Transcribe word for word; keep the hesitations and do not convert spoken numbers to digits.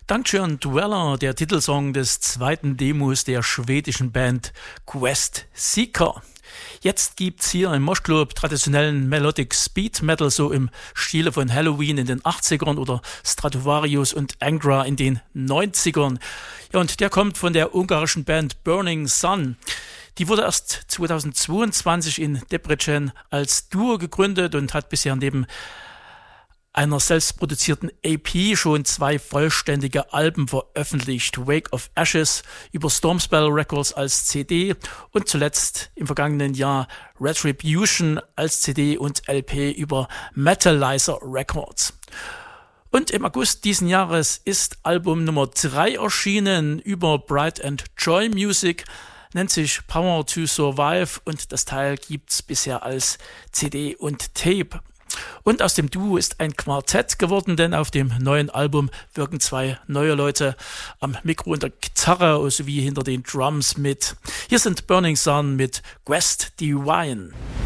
Dungeon Dweller, der Titelsong des zweiten Demos der schwedischen Band Quest Seeker. Jetzt gibt's hier im Moshclub traditionellen Melodic Speed Metal, so im Stile von Halloween in den achtzigern oder Stratovarius und Angra in den neunzigern. Ja, und der kommt von der ungarischen Band Burning Sun. Die wurde erst zweitausendzweiundzwanzig in Debrecen als Duo gegründet und hat bisher neben einer selbstproduzierten A P schon zwei vollständige Alben veröffentlicht. Wake of Ashes über Stormspell Records als C D und zuletzt im vergangenen Jahr Retribution als C D und L P über Metalizer Records. Und im August diesen Jahres ist Album Nummer drei erschienen über Bright and Joy Music, nennt sich Power to Survive und das Teil gibt's bisher als C D und Tape. Und aus dem Duo ist ein Quartett geworden, denn auf dem neuen Album wirken zwei neue Leute am Mikro und der Gitarre sowie hinter den Drums mit. Hier sind Burning Sun mit Quest Divine.